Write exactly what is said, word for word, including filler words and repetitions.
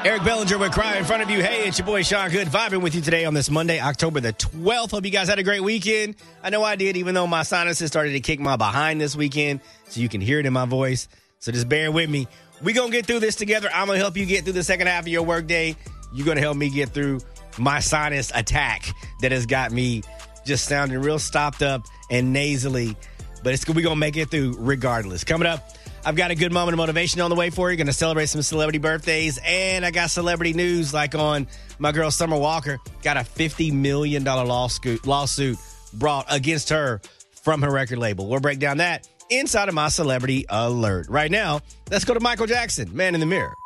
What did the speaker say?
Eric Bellinger with Cry in front of you. Hey, it's your boy Sean Good vibing with you today on this Monday, October the twelfth. Hope you guys had a great weekend. I know I did, even though my sinuses started to kick my behind this weekend, so you can hear it in my voice. So just bear with me. We're going to get through this together. I'm going to help you get through the second half of your workday. You're going to help me get through my sinus attack that has got me just sounding real stopped up and nasally. But it's we're going to make it through regardless. Coming up, I've got a good moment of motivation on the way for you. Going to celebrate some celebrity birthdays. And I got celebrity news like on my girl Summer Walker. Got a fifty million dollars lawsuit, lawsuit brought against her from her record label. We'll break down that inside of my celebrity alert. Right now, let's go to Michael Jackson, Man in the Mirror.